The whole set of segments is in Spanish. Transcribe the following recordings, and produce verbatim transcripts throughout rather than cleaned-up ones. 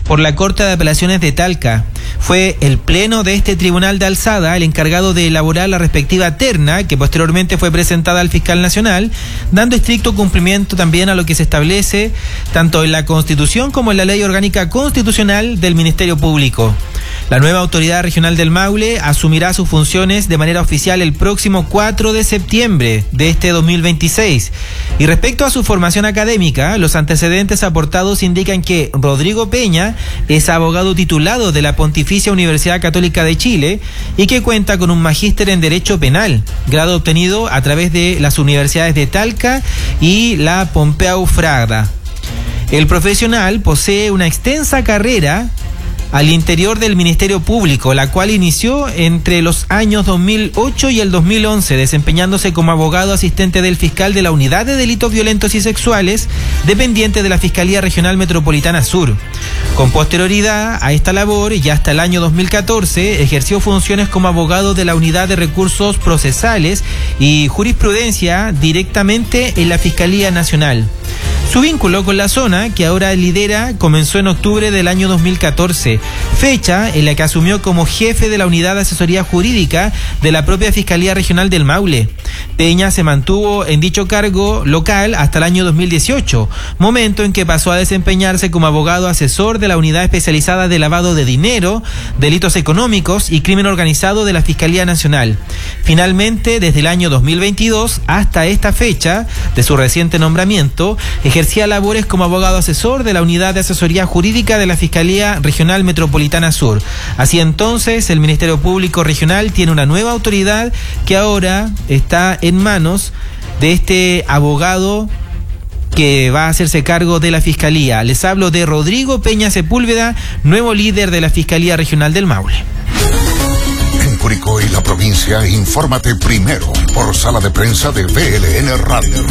por la Corte de Apelaciones de Talca. Fue el pleno de este tribunal de alzada el encargado de elaborar la respectiva terna, que posteriormente fue presentada al fiscal nacional, dando estricto cumplimiento también a lo que se establece tanto en la Constitución como en la Ley Orgánica Constitucional del Ministerio Público. La nueva autoridad regional del Maule asumirá sus funciones de manera oficial el próximo cuatro de septiembre de este dos mil veintiséis. Y respecto a su formación académica, los antecedentes aportados indican que Rodrigo Peña es abogado titulado de la Pontificia Universidad Católica de Chile y que cuenta con un magíster en Derecho Penal, grado obtenido a través de las universidades de Talca y la Pompeu Fabra. El profesional posee una extensa carrera al interior del Ministerio Público, la cual inició entre los años dos mil ocho y el dos mil once, desempeñándose como abogado asistente del fiscal de la Unidad de Delitos Violentos y Sexuales, dependiente de la Fiscalía Regional Metropolitana Sur. Con posterioridad a esta labor, y hasta el año dos mil catorce, ejerció funciones como abogado de la Unidad de Recursos Procesales y Jurisprudencia directamente en la Fiscalía Nacional. Su vínculo con la zona, que ahora lidera, comenzó en octubre del año dos mil catorce, fecha en la que asumió como jefe de la Unidad de Asesoría Jurídica de la propia Fiscalía Regional del Maule. Peña se mantuvo en dicho cargo local hasta el año dos mil dieciocho, momento en que pasó a desempeñarse como abogado asesor de la Unidad Especializada de Lavado de Dinero, Delitos Económicos y Crimen Organizado de la Fiscalía Nacional. Finalmente, desde el año dos mil veintidós hasta esta fecha de su reciente nombramiento, ejercía labores como abogado asesor de la Unidad de Asesoría Jurídica de la Fiscalía Regional Metropolitana Sur. Así entonces, el Ministerio Público Regional tiene una nueva autoridad que ahora está en manos de este abogado que va a hacerse cargo de la Fiscalía. Les hablo de Rodrigo Peña Sepúlveda, nuevo líder de la Fiscalía Regional del Maule. En Curicó y la provincia, infórmate primero por sala de prensa de V L N Radio.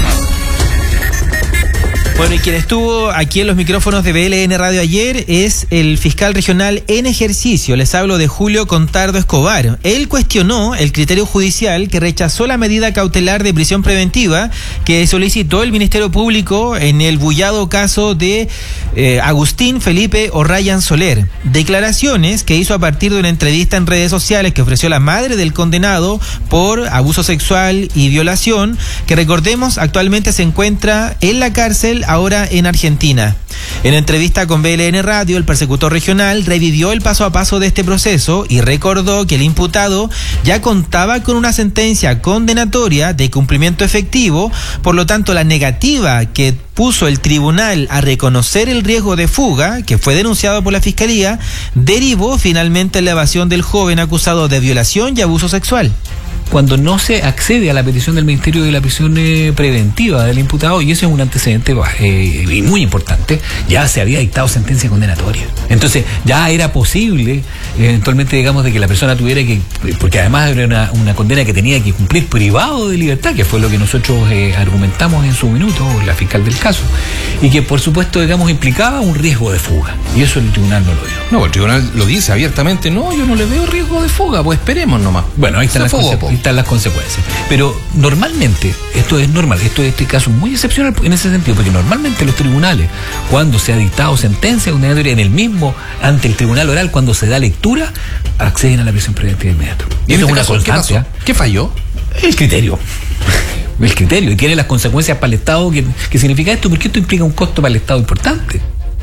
Bueno, y quien estuvo aquí en los micrófonos de V L N Radio ayer es el fiscal regional en ejercicio. Les hablo de Julio Contardo Escobar. Él cuestionó el criterio judicial que rechazó la medida cautelar de prisión preventiva que solicitó el Ministerio Público en el bullado caso de eh, Agustín Felipe O'Ryan Soler. Declaraciones que hizo a partir de una entrevista en redes sociales que ofreció la madre del condenado por abuso sexual y violación, que recordemos actualmente se encuentra en la cárcel ahora en Argentina. En entrevista con V L N Radio, el persecutor regional revivió el paso a paso de este proceso y recordó que el imputado ya contaba con una sentencia condenatoria de cumplimiento efectivo, por lo tanto la negativa que puso el tribunal a reconocer el riesgo de fuga, que fue denunciado por la Fiscalía, derivó finalmente en la evasión del joven acusado de violación y abuso sexual. Cuando no se accede a la petición del Ministerio de la prisión eh, preventiva del imputado, y eso es un antecedente eh, muy importante, ya se había dictado sentencia condenatoria. Entonces ya era posible eventualmente, digamos, de que la persona tuviera que, porque además era una, una condena que tenía que cumplir privado de libertad, que fue lo que nosotros eh, argumentamos en su minuto, la fiscal del caso, y que por supuesto, digamos, implicaba un riesgo de fuga, y eso el tribunal no lo vio. No, el tribunal lo dice abiertamente, no, yo no le veo riesgo de fuga, pues esperemos nomás. Bueno, ahí están las consecuencias. Están las consecuencias. Pero normalmente, esto es normal, esto es este caso muy excepcional en ese sentido, porque normalmente los tribunales, cuando se ha dictado sentencia condenatoria en el mismo, ante el tribunal oral, cuando se da lectura, acceden a la prisión preventiva inmediata. ¿Y en este caso qué pasó? ¿Qué falló? El criterio. El criterio, y tiene las consecuencias para el Estado. ¿Qué, qué significa esto? Porque esto implica un costo para el Estado importante.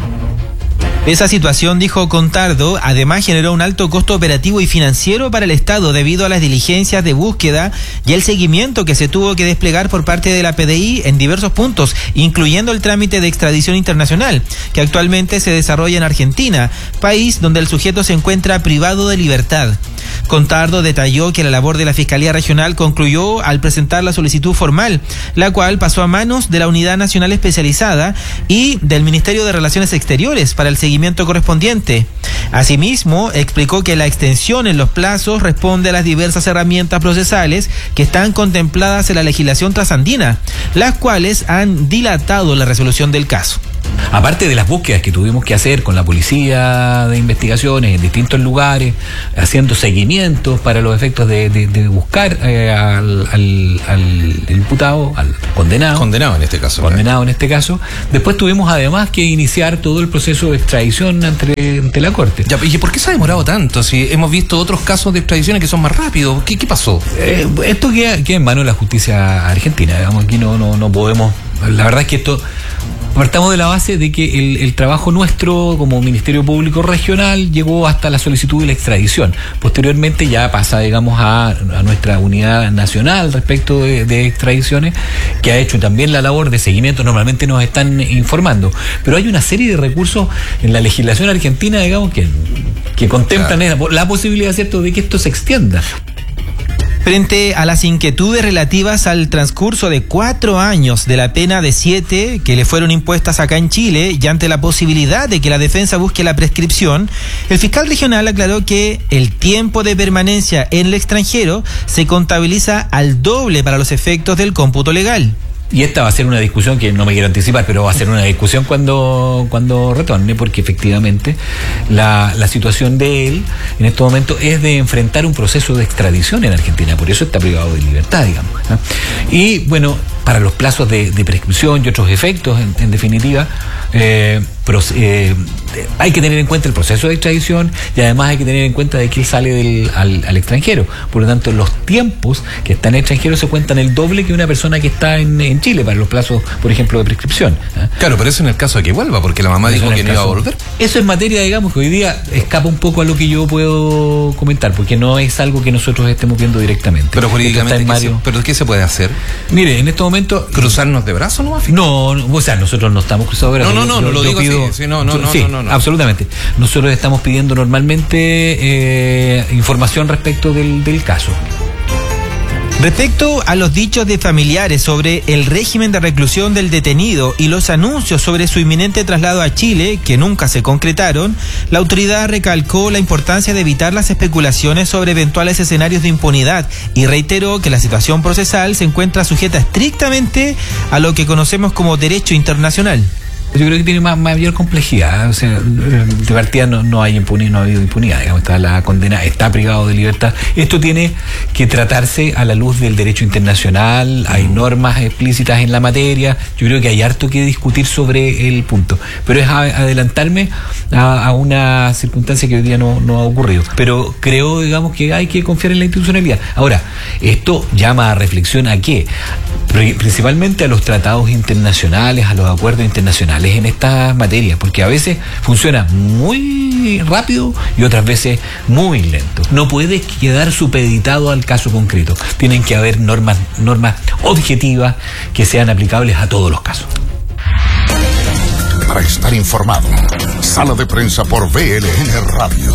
Esa situación, dijo Contardo, además generó un alto costo operativo y financiero para el Estado debido a las diligencias de búsqueda y el seguimiento que se tuvo que desplegar por parte de la P D I en diversos puntos, incluyendo el trámite de extradición internacional, que actualmente se desarrolla en Argentina, país donde el sujeto se encuentra privado de libertad. Contardo detalló que la labor de la Fiscalía Regional concluyó al presentar la solicitud formal, la cual pasó a manos de la Unidad Nacional Especializada y del Ministerio de Relaciones Exteriores para el seguimiento correspondiente. Asimismo, explicó que la extensión en los plazos responde a las diversas herramientas procesales que están contempladas en la legislación trasandina, las cuales han dilatado la resolución del caso. Aparte de las búsquedas que tuvimos que hacer con la policía de investigaciones en distintos lugares, haciendo seguimientos para los efectos de, de, de buscar eh, al, al, al imputado, al condenado. Condenado en este caso. Condenado en este caso. Después tuvimos además que iniciar todo el proceso de extradición ante, ante la Corte. Ya, ¿y por qué se ha demorado tanto? Si hemos visto otros casos de extradiciones que son más rápidos. ¿Qué, qué pasó? Eh, esto queda, queda en manos de la justicia argentina. Digamos, aquí no, no, no podemos... La verdad es que esto... Partamos de la base de que el, el trabajo nuestro como Ministerio Público Regional llegó hasta la solicitud de la extradición. Posteriormente ya pasa, digamos, a, a nuestra unidad nacional respecto de, de extradiciones, que ha hecho también la labor de seguimiento. Normalmente nos están informando. Pero hay una serie de recursos en la legislación argentina, digamos, que, que contemplan claro. la, la posibilidad, ¿cierto?, de que esto se extienda. Frente a las inquietudes relativas al transcurso de cuatro años de la pena de siete que le fueron impuestas acá en Chile y ante la posibilidad de que la defensa busque la prescripción, el fiscal regional aclaró que el tiempo de permanencia en el extranjero se contabiliza al doble para los efectos del cómputo legal. Y esta va a ser una discusión que no me quiero anticipar, pero va a ser una discusión cuando, cuando retorne, porque efectivamente la, la situación de él en este momento es de enfrentar un proceso de extradición en Argentina, por eso está privado de libertad, digamos, ¿no? Y bueno, para los plazos de, de prescripción y otros efectos, en, en definitiva, eh, pero, eh, hay que tener en cuenta el proceso de extradición y además hay que tener en cuenta de que él sale del, al, al extranjero. Por lo tanto, los tiempos que está en el extranjero se cuentan el doble que una persona que está en, en Chile para los plazos, por ejemplo, de prescripción, ¿eh? Claro, pero eso en el caso de que vuelva, porque la mamá dijo que no iba a volver. Eso es materia, digamos, que hoy día escapa un poco a lo que yo puedo comentar, porque no es algo que nosotros estemos viendo directamente. Pero jurídicamente, ¿qué se, ¿pero qué se puede hacer? Mire, en este momento... ¿Cruzarnos de brazos nomás? No, no, o sea, nosotros no estamos cruzados de brazos. No, no, no, yo, no lo yo digo pido, así. Sí, no, no, no, sí, no, no, no. Absolutamente. Nosotros estamos pidiendo normalmente eh, información respecto del, del caso. Respecto a los dichos de familiares sobre el régimen de reclusión del detenido y los anuncios sobre su inminente traslado a Chile, que nunca se concretaron, la autoridad recalcó la importancia de evitar las especulaciones sobre eventuales escenarios de impunidad y reiteró que la situación procesal se encuentra sujeta estrictamente a lo que conocemos como derecho internacional. Yo creo que tiene más, mayor complejidad. O sea, de partida no, no hay impunidad, no ha habido impunidad, digamos, está la condena, está privado de libertad. Esto tiene que tratarse a la luz del derecho internacional, hay normas explícitas en la materia. Yo creo que hay harto que discutir sobre el punto, pero es a, adelantarme a, a una circunstancia que hoy día no, no ha ocurrido. Pero creo, digamos, que hay que confiar en la institucionalidad. Ahora, esto llama a reflexión a qué, principalmente a los tratados internacionales, a los acuerdos internacionales en estas materias, porque a veces funciona muy rápido y otras veces muy lento. No puede quedar supeditado al caso concreto. Tienen que haber normas, normas objetivas que sean aplicables a todos los casos. Para estar informado, Sala de Prensa por V L N Radio.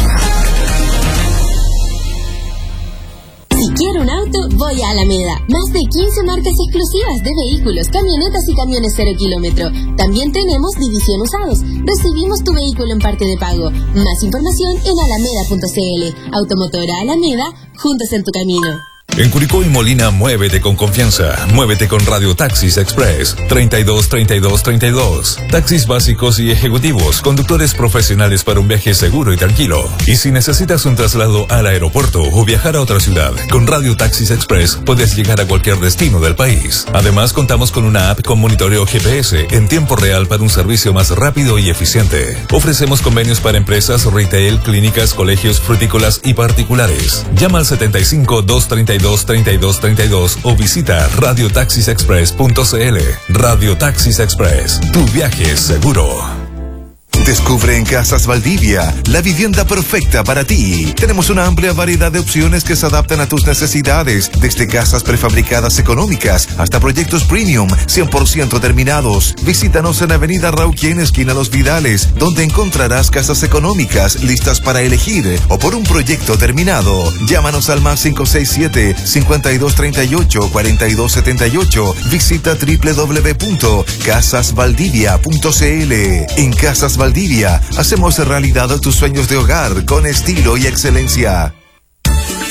Si quiero un auto, voy a Alameda. Más de quince marcas exclusivas de vehículos, camionetas y camiones cero kilómetro. También tenemos división usados. Recibimos tu vehículo en parte de pago. Más información en alameda punto c l. Automotora Alameda, juntos en tu camino. En Curicó y Molina, muévete con confianza. Muévete con Radio Taxis Express. treinta y dos, treinta y dos, treinta y dos. Taxis básicos y ejecutivos. Conductores profesionales para un viaje seguro y tranquilo. Y si necesitas un traslado al aeropuerto o viajar a otra ciudad, con Radio Taxis Express puedes llegar a cualquier destino del país. Además, contamos con una app con monitoreo G P S en tiempo real para un servicio más rápido y eficiente. Ofrecemos convenios para empresas, retail, clínicas, colegios, frutícolas y particulares. Llama al setenta y cinco, doscientos treinta y dos, treinta y dos, treinta y dos o visita radio taxis express punto c l. Radio Taxis Express, tu viaje es seguro. Descubre en Casas Valdivia la vivienda perfecta para ti. Tenemos una amplia variedad de opciones que se adaptan a tus necesidades, desde casas prefabricadas económicas hasta proyectos premium cien por ciento terminados. Visítanos en Avenida Rauquien, esquina Los Vidales, donde encontrarás casas económicas listas para elegir o por un proyecto terminado. Llámanos al más cinco seis siete, cincuenta y dos treinta y ocho, cuarenta y dos setenta y ocho. Visita doble u doble u doble u punto casas valdivia punto c l. En Casas Valdivia hacemos realidad tus sueños de hogar con estilo y excelencia.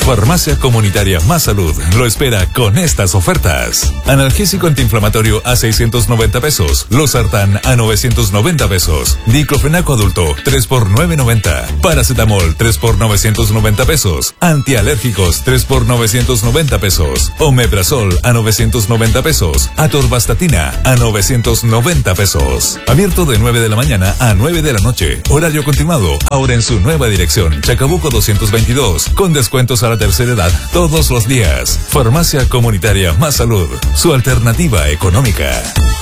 Farmacia Comunitaria Más Salud lo espera con estas ofertas. Analgésico antiinflamatorio a seiscientos noventa pesos. Losartán a novecientos noventa pesos. Diclofenaco adulto tres por novecientos noventa. Paracetamol tres por novecientos noventa pesos. Antialérgicos tres por novecientos noventa pesos. Omeprazol a novecientos noventa pesos. Atorvastatina a novecientos noventa pesos. Abierto de nueve de la mañana a nueve de la noche. Horario continuado. Ahora en su nueva dirección. Chacabuco doscientos veintidós. Con descuentos a la tercera edad todos los días. Farmacia Comunitaria Más Salud. Su alternativa económica.